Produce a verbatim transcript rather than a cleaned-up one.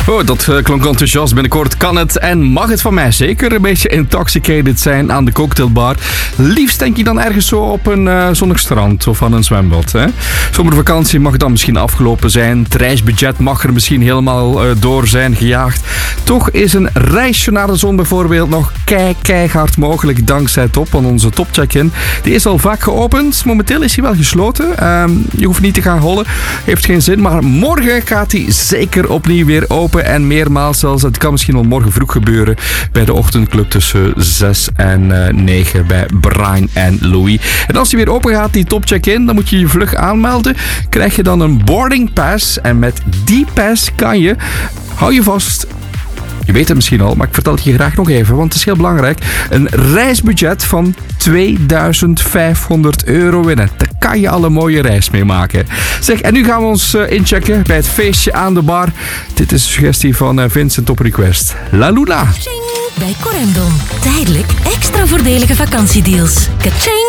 Oh, dat uh, klonk enthousiast. Binnenkort kan het en mag het van mij zeker een beetje intoxicated zijn aan de cocktailbar. Liefst denk je dan ergens zo op een uh, zonnig strand of aan een zwembad. Hè? Zomervakantie mag dan misschien afgelopen zijn. Het reisbudget mag er misschien helemaal uh, door zijn gejaagd. Toch is een reisje naar de zon bijvoorbeeld nog kei, keihard mogelijk dankzij Top. Want onze Top Check-in die is al vaak geopend. Momenteel is hij wel gesloten. Uh, je hoeft niet te gaan hollen. Heeft geen zin. Maar morgen gaat hij zeker opnieuw weer open. En meermaals zelfs. Het kan misschien al morgen vroeg gebeuren bij de ochtendclub tussen zes en negen bij Brian en Louis. En als hij weer open gaat, die Top Check-in, dan moet je je vlug aanmelden. Krijg je dan een boarding pass. En met die pass kan je, hou je vast, je weet het misschien al, maar ik vertel het je graag nog even, want het is heel belangrijk, een reisbudget van tweeduizend vijfhonderd euro winnen. Daar kan je al een mooie reis mee maken. Zeg, en nu gaan we ons uh, inchecken bij het feestje aan de bar. Dit is een suggestie van uh, Vincent op request. La Luna. Bij Corendon. Tijdelijk extra voordelige vakantiedeals. Kaching!